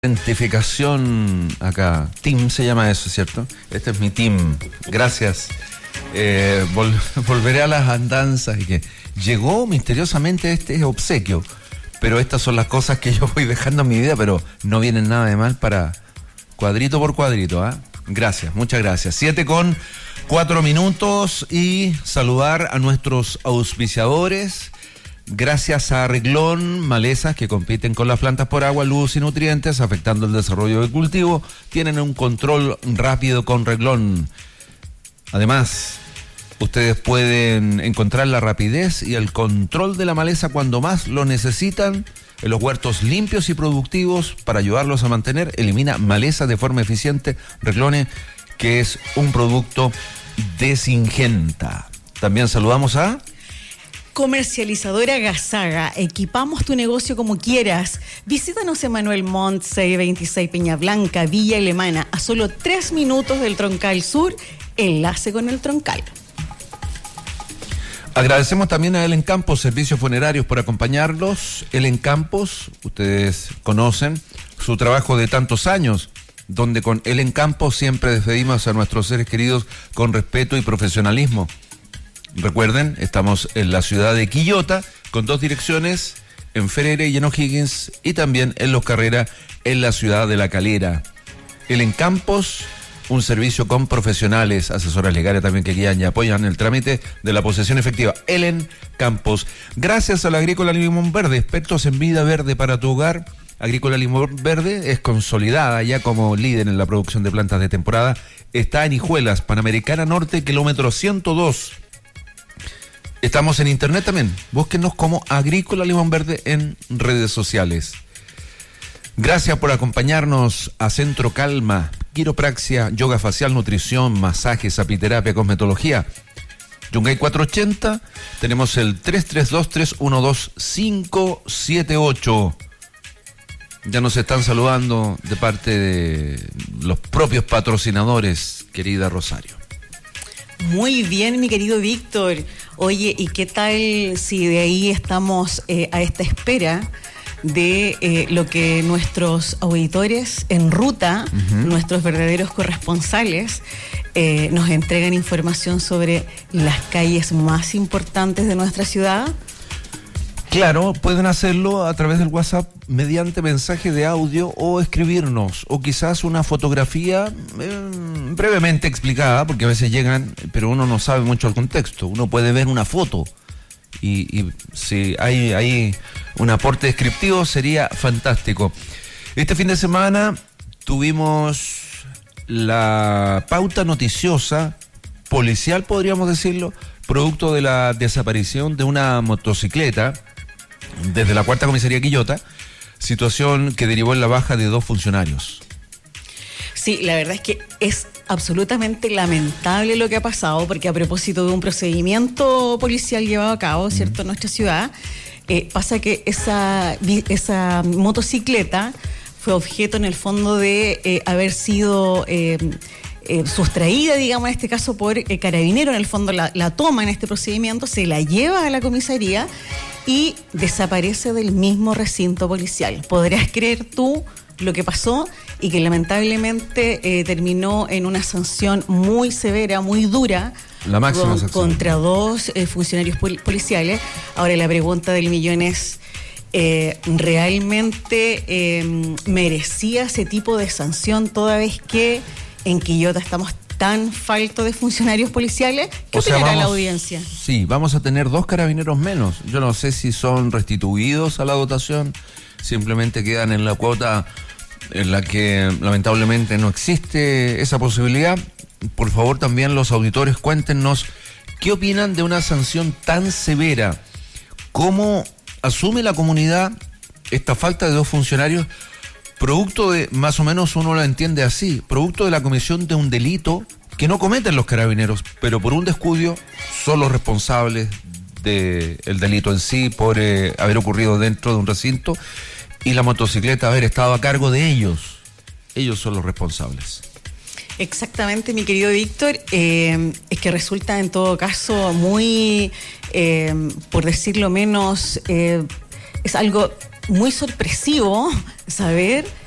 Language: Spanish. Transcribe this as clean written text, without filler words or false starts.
Identificación acá. Team se llama eso, ¿cierto? Este es mi team. Gracias. Volveré a las andanzas y que llegó misteriosamente este obsequio. Pero estas son las cosas que yo voy dejando en mi vida, pero no vienen nada de mal para cuadrito por cuadrito, ¿ah? Gracias, muchas gracias. 7:04 y saludar a nuestros auspiciadores. Gracias a Reglón, malezas que compiten con las plantas por agua, luz y nutrientes, afectando el desarrollo del cultivo, tienen un control rápido con Reglón. Además, ustedes pueden encontrar la rapidez y el control de la maleza cuando más lo necesitan en los huertos limpios y productivos. Para ayudarlos a mantener, elimina maleza de forma eficiente. Reglone, que es un producto de Syngenta. También saludamos a Comercializadora Gazaga, equipamos tu negocio como quieras. Visítanos en Manuel Montt 626 Peña Blanca, Villa Alemana, a solo 3 minutos del Troncal Sur, enlace con el Troncal. Agradecemos también a Elen Campos, Servicios Funerarios, por acompañarlos. Elen Campos, ustedes conocen su trabajo de tantos años, donde con Elen Campos siempre despedimos a nuestros seres queridos con respeto y profesionalismo. Recuerden, estamos en la ciudad de Quillota, con 2 direcciones, en Ferere y en O'Higgins, y también en Los Carrera, en la ciudad de La Calera. Elen Campos, un servicio con profesionales, asesoras legales también que guían y apoyan el trámite de la posesión efectiva. Elen Campos. Gracias a la Agrícola Limón Verde, expertos en vida verde para tu hogar. Agrícola Limón Verde es consolidada ya como líder en la producción de plantas de temporada. Está en Hijuelas, Panamericana Norte, kilómetro 102. Estamos en internet también. Búsquenos como Agrícola Limón Verde en redes sociales. Gracias por acompañarnos a Centro Calma, quiropraxia, yoga facial, nutrición, masajes, apiterapia, cosmetología. Yungay 480, tenemos el 332-312-578. Ya nos están saludando de parte de los propios patrocinadores, querida Rosario. Muy bien, mi querido Víctor. Oye, ¿y qué tal si de ahí estamos a esta espera de lo que nuestros auditores en ruta, nuestros verdaderos corresponsales, nos entregan información sobre las calles más importantes de nuestra ciudad? Claro, pueden hacerlo a través del WhatsApp mediante mensaje de audio o escribirnos, o quizás una fotografía brevemente explicada, porque a veces llegan, pero uno no sabe mucho el contexto. Uno puede ver una foto y si hay un aporte descriptivo sería fantástico. Este fin de semana tuvimos la pauta noticiosa, policial podríamos decirlo, producto de la desaparición de una motocicleta desde la Cuarta Comisaría Quillota, situación que derivó en la baja de 2 funcionarios. Sí, la verdad es que es absolutamente lamentable lo que ha pasado, porque a propósito de un procedimiento policial llevado a cabo, ¿cierto?, en nuestra ciudad, pasa que esa motocicleta fue objeto en el fondo de haber sido sustraída, digamos, en este caso por Carabinero. En el fondo la toma en este procedimiento, se la lleva a la comisaría y desaparece del mismo recinto policial. ¿Podrás creer tú lo que pasó? Y que lamentablemente terminó en una sanción muy severa, muy dura, la máxima contra 2 funcionarios policiales. Ahora la pregunta del millón es, ¿realmente merecía ese tipo de sanción, toda vez que en Quillota estamos tan faltos de funcionarios policiales? ¿Qué opinará la audiencia? Sí, vamos a tener 2 carabineros menos. Yo no sé si son restituidos a la dotación, simplemente quedan en la cuota en la que lamentablemente no existe esa posibilidad. Por favor, también los auditores, cuéntenos qué opinan de una sanción tan severa. ¿Cómo asume la comunidad esta falta de 2 funcionarios? Producto de, más o menos uno lo entiende así, producto de la comisión de un delito que no cometen los carabineros, pero por un descuido son los responsables del delito en sí, por haber ocurrido dentro de un recinto, y la motocicleta haber estado a cargo de ellos. Ellos son los responsables. Exactamente, mi querido Víctor. Es que resulta en todo caso muy, por decirlo menos, es algo muy sorpresivo saber